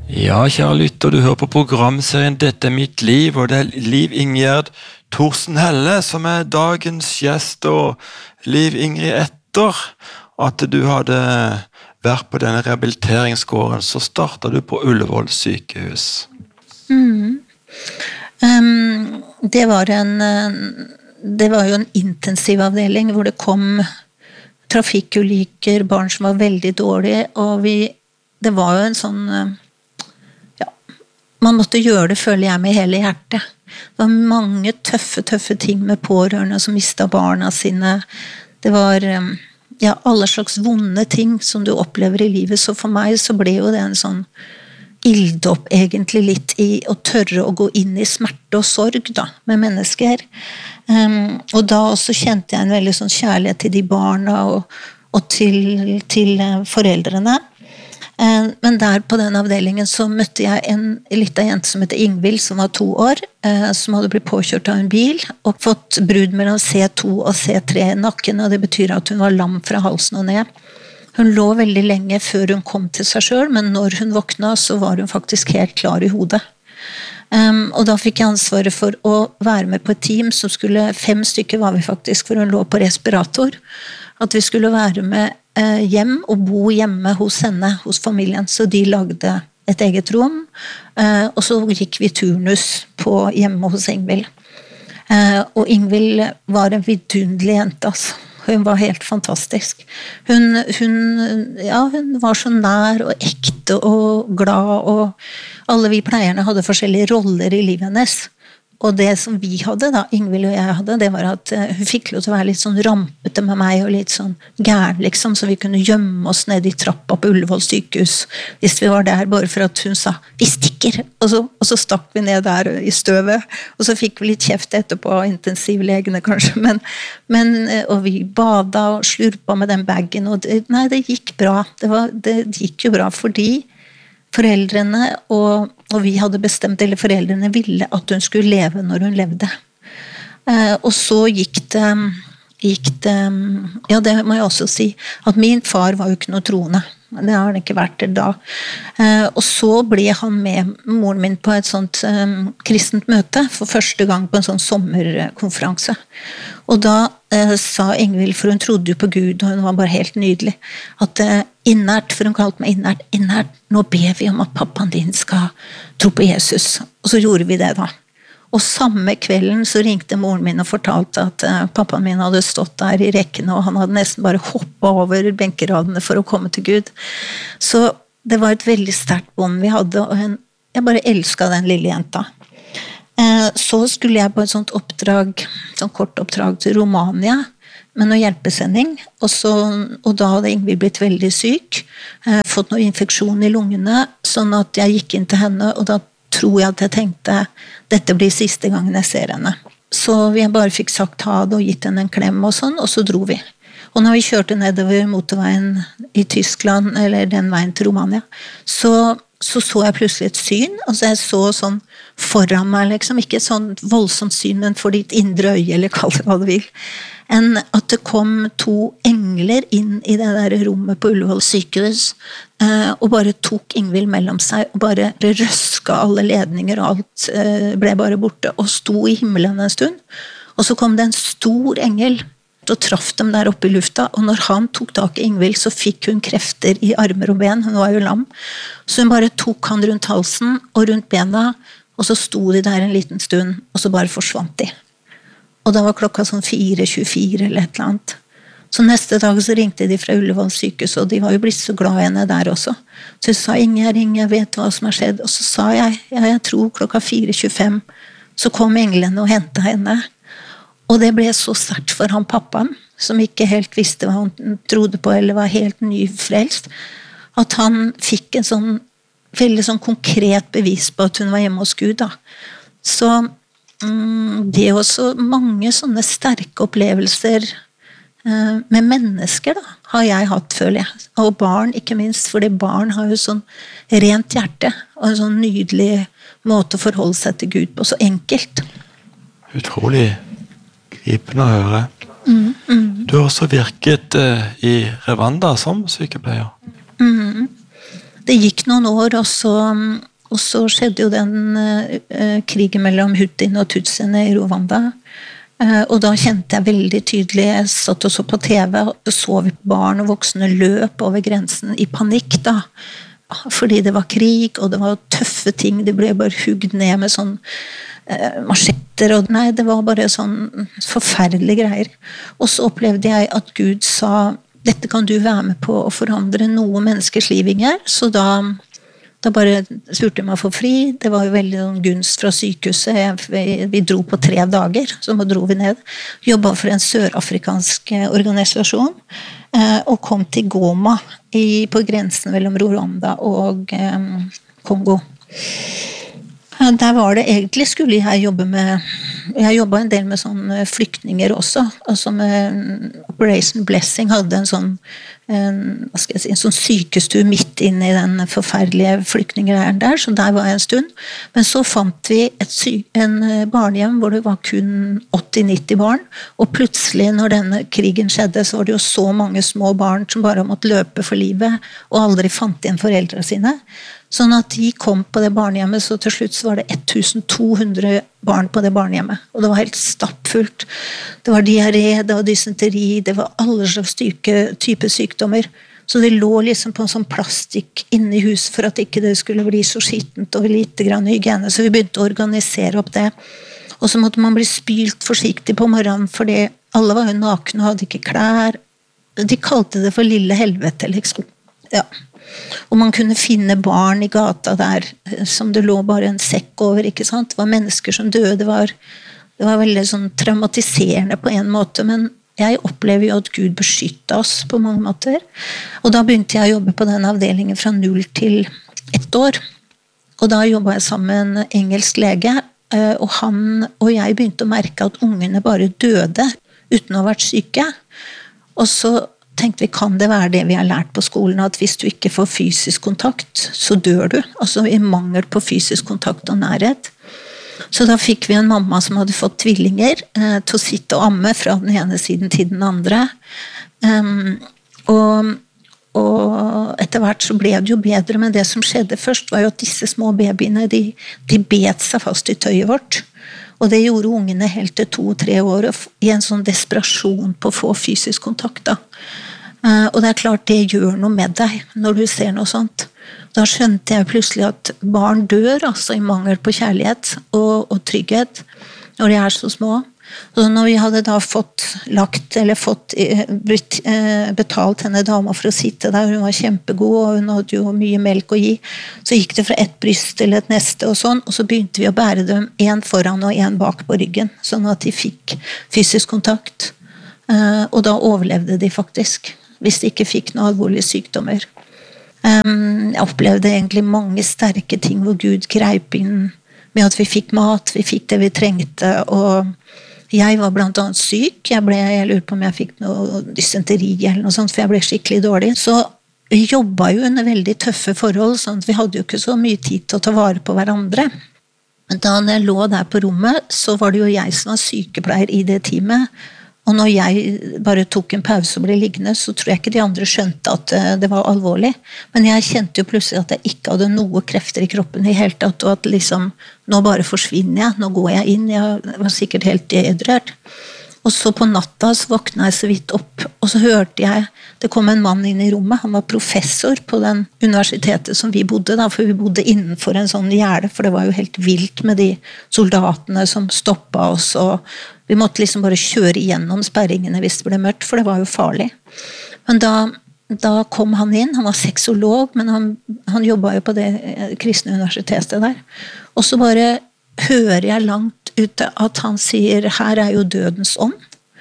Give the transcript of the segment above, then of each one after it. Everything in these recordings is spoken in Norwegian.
Ja, kjære lytter, du hører på programserien Dette er mitt liv, og det er Liv Ingjerd Thorsen Helle som er dagens gjest, og Liv Ingrid, etter at du hadde vært på denne rehabiliteringsgården, så startet du på Ullevål sykehus. Det var jo en intensiv avdeling hvor det kom trafikkulykker, barn som var veldig dårlige, og det var jo en sånn, man måtte gjøre det, føler jeg, med hele hjertet. Det var mange tøffe ting med pårørende som mistet barna sine. Det var alle slags vonde ting som du opplever i livet, så for meg så ble jo det en sånn ilddåp egentlig litt i å tørre å gå inn i smerte og sorg da, med mennesker. Og da også kjente jeg en veldig sånn kjærlighet til de barna og til foreldrene. Men der på den avdelingen så møtte jeg en liten jente som heter Ingvild, som var 2 år, som hadde blitt påkjørt av en bil og fått brudd mellom C2 og C3 i nakken, og det betyr at hun var lam fra halsen og ned. Hun lå veldig lenge før hun kom til seg selv, men når hun våkna så var hun faktisk helt klar i hodet. Og da fikk jeg ansvaret for å være med på et team som skulle, 5 stykker var vi faktisk, for hun lå på respirator, at vi skulle være med hjem og bo hjemme hos henne, hos familien, så de lagde et eget rom, og så gikk vi turnus på hjemme hos Ingvild. Og Ingvild var en vidunderlig jente, altså. Hun var helt fantastisk. Hun var så nær og ekte og glad, og alle vi pleierne hadde forskjellige roller i livet hennes. Og det som vi hadde da, Ingvild og jeg hadde, det var at hun fikk lov til å være litt sånn rampete med meg, og litt sånn gæren liksom, så vi kunne gjemme oss ned i trappa på Ullevål sykehus, hvis vi var der, bare for at hun sa, vi stikker, og så stakk vi ned der i støvet, og så fikk vi litt kjeft etterpå av intensivlegene kanskje, og vi bada og slurpa med den baggen, og det gikk bra, det gikk jo bra, fordi foreldrene og vi hadde bestemt, eller foreldrene ville at hun skulle leve når hun levde. Og så gikk det, ja det må jeg også si, at min far var jo ikke noe troende. Det har han ikke vært til da. Og så ble han med moren min på et sånt kristent møte, for første gang på en sånn sommerkonferanse. Og da sa Ingvild, for hun trodde jo på Gud, og hun var bare helt nydelig, at innert, for hun kalte meg innert, nå ber vi om at pappaen din skal tro på Jesus. Og så gjorde vi det da. Og samme kvelden så ringte moren min og fortalte at pappaen min hadde stått der i rekkene, og han hadde nesten bare hoppet over benkeradene for å komme til Gud. Så det var et veldig sterkt bånd vi hadde, og jeg bare elsket den lille jenta. Så skulle jeg på et sånt oppdrag, sånn kort oppdrag til Romania, med noe hjelpesending, og da hadde Ingvild blitt veldig syk, fått noe infeksjon i lungene, sånn at jeg gikk inn til henne, og da tror jeg at jeg tenkte, dette blir siste gangen jeg ser henne. Så vi bare fikk sagt ha det og gitt henne en klem og sånn, og så dro vi. Og når vi kjørte nedover motorveien i Tyskland, eller den veien til Romania, så jeg plutselig et syn, altså jeg så sånn foran meg, liksom, ikke sånn voldsomt syn, men for ditt indre øye, eller kall det hva du vil, enn at det kom 2 engler inn i det der rommet på Ullevål sykehus, og bare tok Ingvild mellom seg, og bare røska alle ledninger, og alt ble bare borte, og sto i himmelen en stund, og så kom det en stor engel, og traff dem der oppe i lufta, og når han tok tak i Ingvild, så fikk hun krefter i armer og ben, hun var jo lam, så hun bare tok han rundt halsen og rundt bena, og så sto de der en liten stund, og så bare forsvant de. Og da var klokka sånn 4:24 eller et eller annet. Så neste dag så ringte de fra Ullevål sykehus, og de var jo blitt så glad i henne der også. Så jeg sa, Inger, jeg vet hva som har skjedd, og så sa jeg, jeg tror klokka 4:25, så kom englene og hentet henne. Og det ble så sterkt for han pappaen, som ikke helt visste hva han trodde på, eller var helt nyfrelst, at han fikk en sånn, veldig sånn konkret bevis på at hun var hjemme hos Gud da. Så det er også mange sånne sterke opplevelser med mennesker da, har jeg hatt, føler jeg. Og barn, ikke minst, fordi barn har jo sånn rent hjerte, og en sånn nydelig måte å forholde seg til Gud på, så enkelt. Utrolig gripende å høre. Du har også virket i Rwanda som sykepleier. det gikk noen år, og så skjedde jo den krigen mellom Hutin og Tutsiene i Rwanda. Og da kjente jeg veldig tydelig, jeg satt og så på TV, og så vi barn og voksne løp over grensen i panikk da. Fordi det var krig, og det var tøffe ting, de ble bare hugd ned med sånn machetter, og nei, det var bare sånn forferdelige greier. Og så opplevde jeg at Gud sa, dette kan du være med på å forandre noe menneskers liv, Inger, så da bare spurte jeg meg for fri. Det var jo veldig gunst fra sykehuset. Vi dro på 3 dager, så dro vi ned. Jobbet for en sørafrikansk organisasjon, og kom til Goma på grensen mellom Rwanda og Kongo. Der var det egentlig, skulle jeg jobbe med, jeg jobbet en del med sånne flyktninger også, altså med Operation Blessing hadde en sånn, hva skal jeg si, en sånn sykestue midt inne i den forferdelige flyktningleiren der, så der var jeg en stund. Men så fant vi en barnehjem hvor det var kun 80-90 barn, og plutselig når denne krigen skjedde, så var det jo så mange små barn som bare måtte løpe for livet, og aldri fant igjen foreldre sine. Sånn at de kom på det barnehjemmet, så til slutt så var det 1200 barn på det barnehjemmet. Og det var helt stappfullt. Det var diaré, det var dysenteri, det var alle slags type sykdommer. Så det lå liksom på en sånn plastikk inne i huset for at ikke det skulle bli så skittent og lite grann hygiene. Så vi begynte å organisere opp det. Og så måtte man bli spylt forsiktig på morgenen, fordi alle var jo nakne og hadde ikke klær. De kalte det for lille helvete, liksom. Ja. Og man kunne finne barn i gata der som det lå bare en sekk over, ikke sant? Det var mennesker som døde, det var veldig sånn traumatiserende på en måte, men jeg opplever jo at Gud beskyttet oss på mange måter. Og da begynte jeg å jobbe på den avdelingen fra 0 til 1 år. Og da jobbet jeg sammen med en engelsk lege, og han og jeg begynte å merke at ungene bare døde uten å ha vært syke. Og så tenkte vi, kan det være det vi har lært på skolen, at hvis du ikke får fysisk kontakt, så dør du. Altså i mangel på fysisk kontakt og nærhet. Så da fikk vi en mamma som hadde fått tvillinger til å sitte og amme fra den ene siden til den andre. Og etter hvert så ble det jo bedre, men det som skjedde først var jo at disse små babyene, de bet seg fast i tøyet vårt. Og det gjorde ungene helt til 2-3 år i en sånn desperasjon på å få fysisk kontakt da. Og det er klart det gjør noe med deg når du ser noe sånt. Da skjønte jeg plutselig at barn dør altså i mangel på kjærlighet og trygghet når de er så små. Så når vi hadde da fått betalt henne dama for å sitte der, hun var kjempegod og hun hadde jo mye melk å gi, så gikk det fra et bryst til et neste og sånn, og så begynte vi å bære dem en foran og en bak på ryggen, sånn at de fikk fysisk kontakt. Og da overlevde de faktisk, hvis de ikke fikk noen alvorlige sykdommer. Jeg opplevde egentlig mange sterke ting hvor Gud greip inn med at vi fikk mat, vi fikk det vi trengte, og jeg var blant annet syk. Jeg lurer på om jeg fikk noe dysenteri eller noe sånt, for jeg ble skikkelig dårlig. Så vi jobbet jo under veldig tøffe forhold, sånn at vi hadde jo ikke så mye tid til å ta vare på hverandre. Men da jeg lå der på rommet, så var det jo jeg som var sykepleier i det teamet. Og når jeg bare tok en pause og ble liggende, så tror jeg ikke de andre skjønte at det var alvorlig. Men jeg kjente jo plutselig at jeg ikke hadde noe krefter i kroppen i hele tatt, og at liksom, nå bare forsvinner jeg, nå går jeg inn, jeg var sikkert helt dehydrert. Og så på natta så våkna jeg så vidt opp, og så hørte jeg, det kom en mann inn i rommet, han var professor på den universitetet som vi bodde da, for vi bodde innenfor en sånn gjerde, for det var jo helt vilt med de soldatene som stoppet oss, og vi måtte liksom bare kjøre igjennom sperringene hvis det ble mørkt, for det var jo farlig. Men da kom han inn, han var sexolog, men han jobbet jo på det kristne universitetet der, og så bare hører jeg langt ute at han sier, her er jo dødens ånd.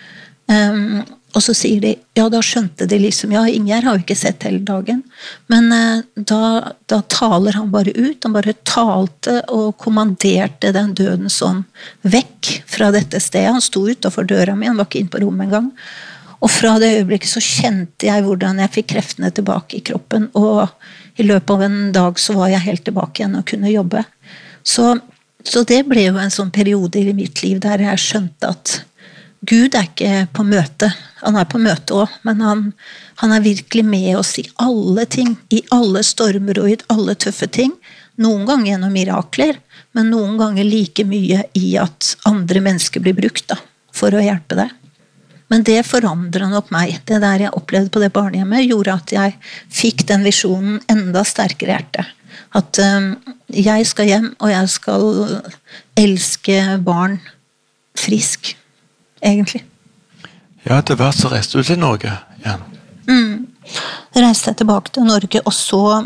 Og så sier de, ja, da skjønte de liksom, ja, Inger har jo ikke sett hele dagen, men da taler han bare ut, han bare talte og kommanderte den dødens ånd vekk fra dette stedet. Han sto utenfor døra mi, han var ikke inn på rommet en gang. Og fra det øyeblikket så kjente jeg hvordan jeg fikk kreftene tilbake i kroppen, og i løpet av en dag så var jeg helt tilbake igjen og kunne jobbe. Så det ble jo en sånn periode i mitt liv der jeg skjønte at Gud er ikke på møte, Han på møte også, men han virkelig med oss i alle ting, i alle stormer og i alle tøffe ting. Noen ganger gjennom mirakler, men noen ganger like mye i at andre mennesker blir brukt da, for å hjelpe deg. Men det forandret nok meg. Det der jeg opplevde på det barnehjemmet gjorde at jeg fikk den visjonen enda sterkere i hjertet. At jeg skal hjem, og jeg skal elske barn frisk, egentlig. Ja, etter hvert så reiste du til Norge igjen. Reiste jeg tilbake til Norge, og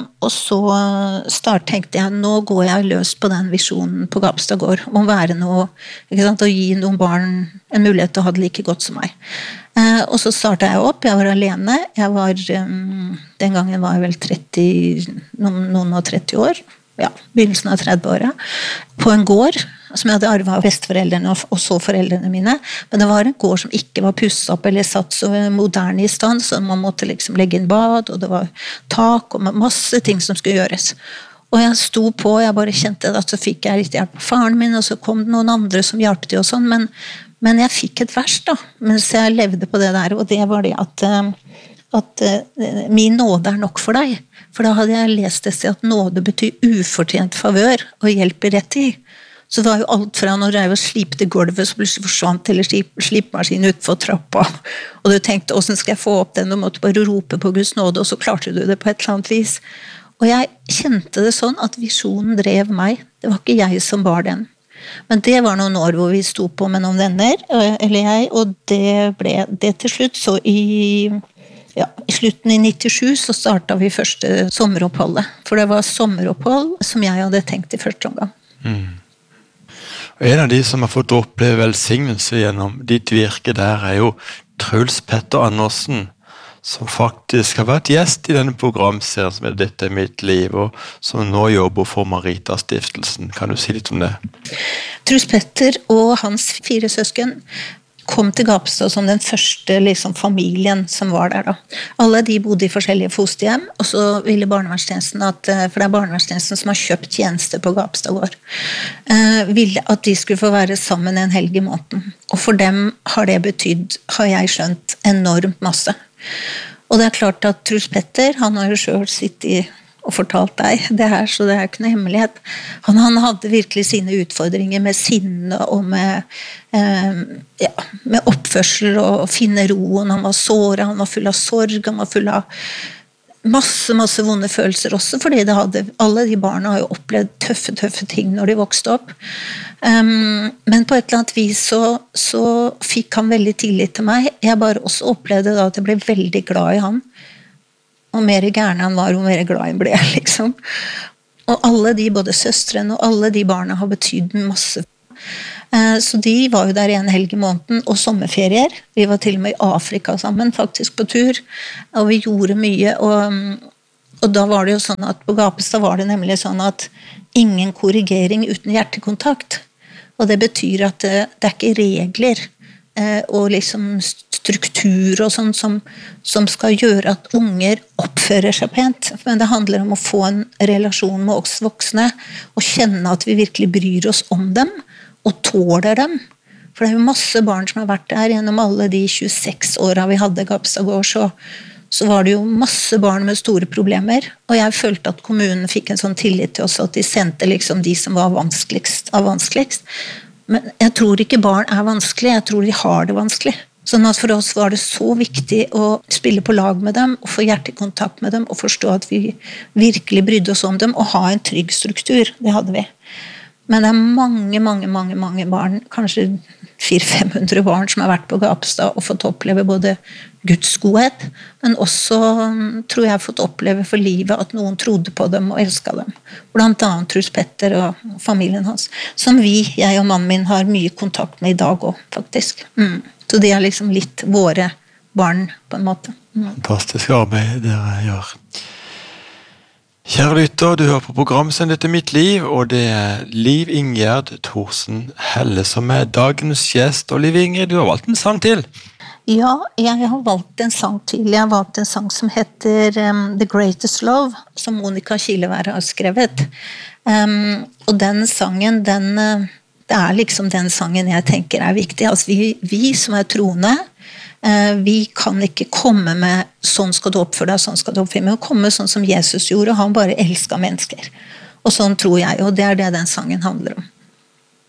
så tenkte jeg, nå går jeg løs på den visjonen på Gapstad gård, om å være noe, ikke sant, å gi noen barn en mulighet til å ha det like godt som meg. Og så startet jeg opp, jeg var alene, den gangen var jeg vel 30, noen og 30 år, ja, begynnelsen av 30-året, på en gård, som jeg hadde arvet av besteforeldrene og så foreldrene mine, men det var en gård som ikke var pusset opp eller satt så moderne i stand, så man måtte liksom legge inn bad, og det var tak og masse ting som skulle gjøres. Og jeg sto på, jeg bare kjente at så fikk jeg litt hjelp av faren min, og så kom det noen andre som hjalp til og sånn, men jeg fikk et vers da, mens jeg levde på det der, og det var det at min nåde nok for deg. For da hadde jeg lest det til at nåde betyr ufortjent favør og hjelp i rett tid. Så det var jo alt fra når jeg slipte gulvet, så plutselig forsvant eller slipmaskinen utenfor trappa. Og du tenkte, hvordan skal jeg få opp den? Du måtte bare rope på Guds nåde, og så klarte du det på et eller annet vis. Og jeg kjente det sånn at visjonen drev meg. Det var ikke jeg som bar den. Men det var noen år hvor vi sto på med noen venner, eller jeg, og det ble det til slutt. Så i slutten i 97 så startet vi første sommeroppholdet. For det var sommeropphold som jeg hadde tenkt i første omgang. Og en av de som har fått oppleve velsignelse gjennom ditt virke der jo Truls Petter Andersen, som faktisk har vært gjest i denne programserien som Dette mitt liv, og som nå jobber for Marita-stiftelsen. Kan du si litt om det? Truls Petter og hans 4 søsken kom til Gapstad som den første liksom, familien som var der da. Alle de bodde i forskjellige fosterhjem, og så ville barnevernstjenesten for det barnevernstjenesten som har kjøpt tjenester på Gapstad gård, ville at de skulle få være sammen en helg i måneden. Og for dem har det betydd, har jeg skjønt, enormt masse. Og det klart at Truls Petter, han har jo selv sittet og fortalt deg det her, så det ikke noe hemmelighet. Han hadde virkelig sine utfordringer med sinne og med oppførsel og finne roen. Han var såret, han var full av sorg, han var full av masse vonde følelser også, fordi alle de barna har jo opplevd tøffe ting når de vokste opp. Men på et eller annet vis så fikk han veldig tillit til meg. Jeg bare også opplevde da at jeg ble veldig glad i han. Og mer gærne han var, og mer glad han ble, liksom. Og alle de, både søstrene og alle de barna har betydd masse. Så de var jo der en helg i måneden, og sommerferier. Vi var til og med i Afrika sammen, faktisk på tur. Og vi gjorde mye, og da var det jo sånn at på Gapestad var det nemlig sånn at ingen korrigering uten hjertekontakt. Og det betyr at det ikke regler og liksom struktur og sånn som skal gjøre at unger oppfører seg pent. Men det handler om å få en relasjon med oss voksne og kjenne at vi virkelig bryr oss om dem og tåler dem. For det jo masse barn som har vært der gjennom alle de 26 årene vi hadde Gapstad gård, så var det jo masse barn med store problemer. Og jeg følte at kommunen fikk en sånn tillit til oss at de sendte liksom de som var vanskeligst av vanskeligst. Men jeg tror ikke barn vanskelig, jeg tror de har det vanskelig. Sånn at for oss var det så viktig å spille på lag med dem, og få hjertekontakt med dem, og forstå at vi virkelig brydde oss om dem, og ha en trygg struktur. Det hadde vi. Men det mange barn, kanskje 400-500 barn som har vært på Gapstad og fått oppleve både Guds godhet, men også, tror jeg, fått oppleve for livet at noen trodde på dem og elsket dem. Blant annet Truls Petter og familien hans, som jeg og mannen min har mye kontakt med i dag også, faktisk. Så det liksom litt våre barn, på en måte. Fantastisk arbeid dere gjør. Kjære lytter, du hører på programmet Dette mitt liv, og det Liv Ingjerd Thorsen Helle som dagens gjest. Og Liv Ingrid, du har valgt en sang til. Ja, jeg har valgt en sang til. Jeg har valgt en sang som heter The Greatest Love, som Monica Kilevær har skrevet. Og den sangen, det liksom den sangen jeg tenker viktig. Altså vi som troende, Vi kan ikke komme med sånn skal du oppføre deg, sånn skal du oppføre deg, men å komme sånn som Jesus gjorde, han bare elsket mennesker. Og sånn tror jeg, og det det den sangen handler om.